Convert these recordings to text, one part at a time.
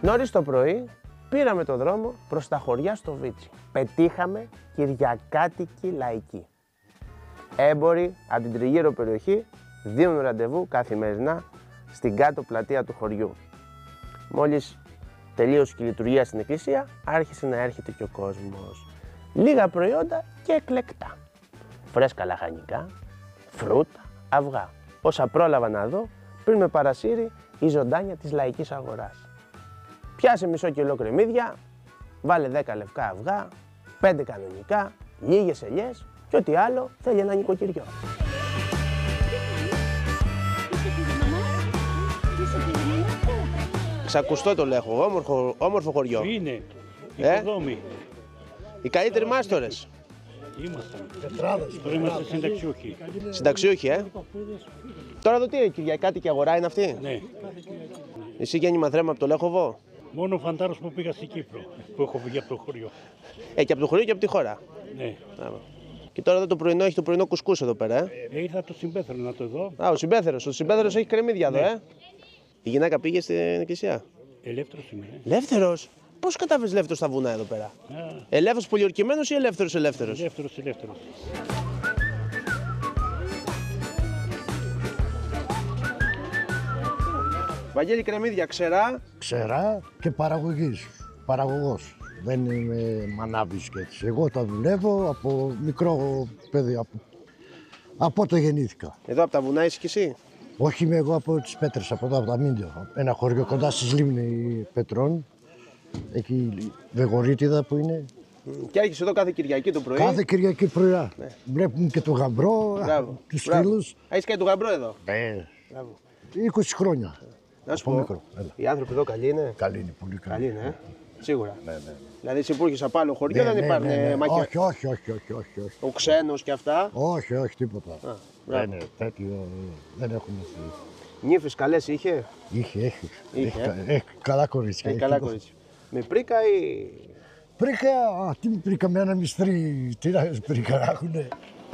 Νωρίς το πρωί πήραμε το δρόμο προς τα χωριά στο Βίτσι. Πετύχαμε κυριακάτικη λαϊκή. Έμποροι από την τριγύρω περιοχή δίνουν ραντεβού καθημερινά στην κάτω πλατεία του χωριού. Μόλις τελείωσε η λειτουργία στην εκκλησία, άρχισε να έρχεται και ο κόσμος. Λίγα προϊόντα και εκλεκτά. Φρέσκα λαχανικά, φρούτα, αυγά. Όσα πρόλαβα να δω πριν με παρασύρει η ζωντάνια της λαϊκής αγοράς. Πιάσε μισό κιλό κρεμμύδια, βάλε 10 λευκά αυγά, 5 κανονικά, λίγες ελιές και ό,τι άλλο θέλει ένα νοικοκυριό. Ξακουστό το λέω, όμορφο χωριό. Είναι, οικοδόμοι. Οι καλύτεροι μάστορες. Ήμασταν. Τώρα είμαστε συνταξιούχοι. Συνταξιούχοι, Τώρα εδώ τι, κυριακάτικη αγορά είναι αυτή? Ναι. Εσύ γέννημα θρέμα από το Λέχοβο? Μόνο φαντάρος που πήγα στην Κύπρο, που έχω βγει από το χωριό. Και από το χωριό και από τη χώρα. Ναι. Και τώρα εδώ το πρωινό έχει το πρωινό κουσκούς εδώ πέρα, Ήρθα το συμπέθερο να το δω. Ο συμπέθερος έχει κρεμμύδια εδώ, Η γυναίκα πήγε στην εκκλησία. Ελεύθερος είμαι, Ελεύθερος. Πώς κατάφερες ελεύθερος στα βουνά εδώ πέρα? Ελεύθερος πολιορκημένος ή ελεύθερος? Ελεύθερος. Βαγγέλη, κρεμμύδια ξερά. Ξερά και παραγωγός. Δεν είμαι μανάβης και έτσι. Εγώ τα δουλεύω από μικρό παιδί, από όταν γεννήθηκα. Εδώ από τα βουνά είσαι κι εσύ? Όχι, είμαι εγώ από τις Πέτρες, από εδώ από τα Μίντιο. Ένα χωριό κοντά στις Λίμνη Πετρών. Εκεί η Βεγορίτιδα που είναι. Και έρχεσαι εδώ κάθε Κυριακή το πρωί. Κάθε Κυριακή πρωί. Ναι. Βλέπουμε και το γαμπρό, τους φίλους. Έχεις κάνει το γαμπρό εδώ? Ναι. 20 χρόνια. Να σου πω, οι άνθρωποι εδώ καλοί είναι? Καλοί είναι, πολύ καλοί. Καλοί είναι, Σίγουρα. Ναι. Δηλαδή εσύ που έρχεσαι από άλλο χωριό δεν υπάρχουν μάκια? Όχι. Ο ξένος και αυτά? Όχι, τίποτα. Δεν έχουμε. Νύφες καλές είχε? Έχει καλά κορίτσια. Καλά κορίτσια. Με πρίκα ή? Πρίκα, τι με πρίκα με ένα μυστρί, τι να πρίκα να έχουνε.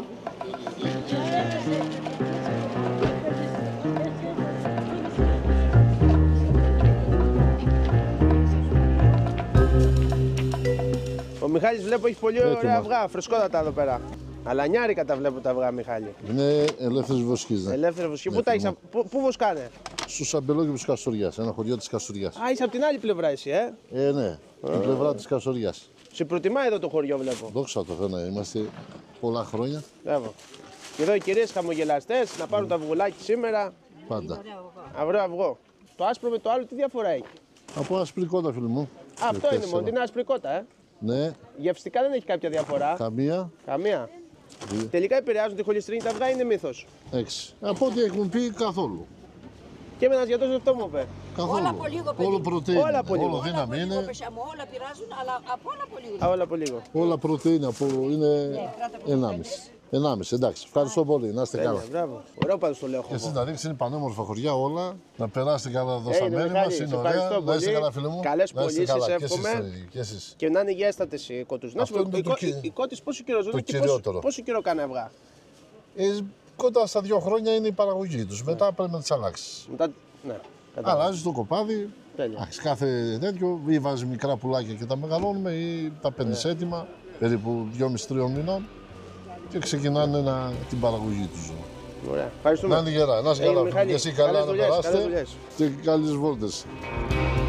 Ο Μιχάλης βλέπω έχει πολύ ωραία αυγά, φρεσκότατα εδώ πέρα. Αλανιάρικα τα βλέπω τα αυγά, Μιχάλη. Είναι ελεύθερη βοσκή. Ελεύθερη βοσκή. Πού τα έχεις, πού βοσκάνε? Στους αμπελόγιους Καστοριάς, ένα χωριό της Καστοριάς. Είσαι από την άλλη πλευρά εσύ, Ναι, την πλευρά της Καστοριάς. Σε προτιμάει εδώ το χωριό, βλέπω. Δόξα τω Θεώ, είμαστε πολλά χρόνια. Μπράβο. Και εδώ οι κυρίες χαμογελαστές να πάρουν τα αυγουλάκι σήμερα. Πάντα. Αυρό αυγό. Το άσπρο με το άλλο τι διαφορά έχει? Από άσπρη κότα, φίλοι μου. Αυτό είναι μόνο, είναι άσπρη κότα, Ναι. Γευστικά δεν έχει κάποια διαφορά? Καμία. Τελικά επηρεάζουν τη χολυστρίνη τα αυγά, είναι μύθος? 6. Από ό,τι έχουν πει καθόλου. Και με ένας γιατρός αυτό μου είπε. Καθόλου. Όλα από λίγο, παιδί. Όλο πρωτεΐνη. Όλα από λίγο. Όλο δύναμη είναι. Όλα πειράζουν, αλλά από όλα από λίγο. Όλα από λίγο. Όλα πρωτεΐνη είναι 1,5. 1,5, εντάξει. Ευχαριστώ πολύ. Να είστε καλά. Μπράβο. Ωραίο πάντως το λέω. Και εσείς να ρίξετε, είναι πανέμορφα χωριά όλα. Να περάσετε καλά εδώ στα μέρη μας. Είναι ωραία. Να είστε καλά, φίλε μου. Καλές πωλήσεις εύχομαι. Και να είναι υγιέστατες οι κότους. Να σου πω, οι κότες πόσο καιρό ζουν και πόσο καιρό κάνει αυγά? Κοντά στα 2 χρόνια είναι η παραγωγή τους. Μετά πρέπει να τις αλλάξεις. Ναι. Αλλάζει το κοπάδι. Τέλεια. Κάθε τέτοιο, ή βάζει μικρά πουλάκια και τα μεγαλώνουμε, ή τα παίρνεις έτοιμα, περίπου 2,5-3 μηνών, και ξεκινάνε την παραγωγή τους. Ωραία. Ευχαριστούμε. Να είναι γερά, να είσαι καλά. Και εσύ καλά να περάσετε και καλές βόλτες.